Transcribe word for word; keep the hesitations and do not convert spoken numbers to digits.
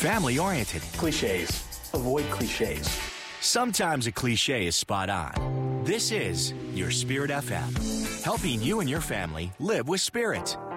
family-oriented. Cliches. Avoid cliches. Sometimes a cliche is spot on. This is your Spirit F M, helping you and your family live with spirit.